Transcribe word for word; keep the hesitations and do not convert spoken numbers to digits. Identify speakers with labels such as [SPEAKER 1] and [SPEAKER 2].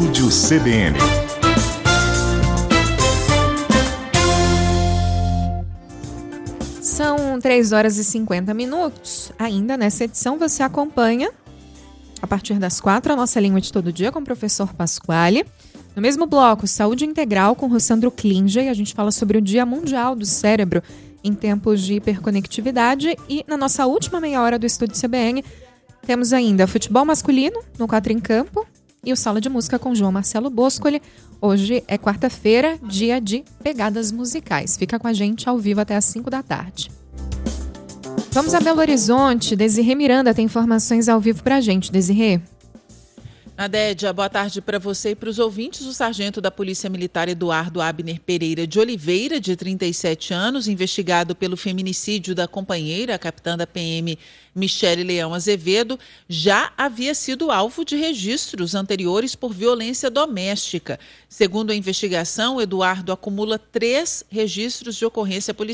[SPEAKER 1] Estúdio C B N.
[SPEAKER 2] São três horas e cinquenta minutos. Ainda nessa edição você acompanha, a partir das quatro, a nossa língua de todo dia com o professor Pasquale. No mesmo bloco, Saúde Integral com Rossandro Klinger. A gente fala sobre o Dia Mundial do Cérebro em tempos de hiperconectividade. E na nossa última meia hora do Estúdio C B N, temos ainda futebol masculino no Quatro em Campo e o Sala de Música com João Marcelo Boscoli. Hoje é quarta-feira, dia de pegadas musicais. Fica com a gente ao vivo até às cinco da tarde. Vamos a Belo Horizonte. Desirê Miranda tem informações ao vivo pra gente. Desirê.
[SPEAKER 3] Adédia, boa tarde para você e para os ouvintes. O sargento da Polícia Militar Eduardo Abner Pereira de Oliveira, de trinta e sete anos, investigado pelo feminicídio da companheira, a capitã da P M Michele Leão Azevedo, já havia sido alvo de registros anteriores por violência doméstica. Segundo a investigação, Eduardo acumula três registros de ocorrência policial